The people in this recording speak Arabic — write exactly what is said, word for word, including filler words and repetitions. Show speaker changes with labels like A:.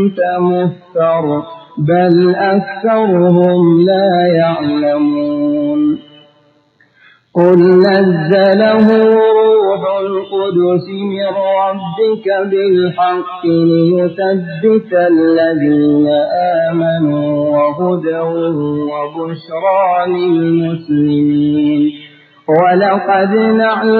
A: مفتر بل أكثرهم لا يعلمون قل نزله روح القدس من ربك بالحق ليثبت الذين آمنوا وهدى وبشرى للمسلمين ولقد نعلم